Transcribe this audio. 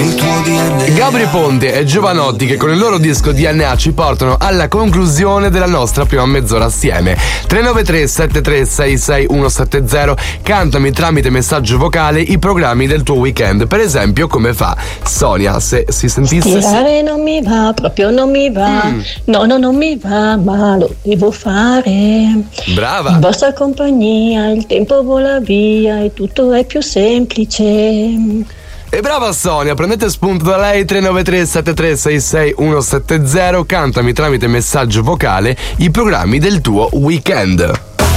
il tuo DNA. Gabri Ponte e Giovanotti, che con il loro disco DNA ci portano alla conclusione della nostra prima mezz'ora assieme. 393 7366 170. Cantami tramite messaggio vocale i programmi del tuo weekend. Per esempio, come fa Sonia, se si sentisse. Tirare non mi va, proprio non mi va. No, non mi va, ma lo devo fare. Brava. In vostra compagnia il tempo vola via e tutto è più semplice. E brava Sonia, prendete spunto da lei. 393 7366 170. Cantami tramite messaggio vocale i programmi del tuo weekend.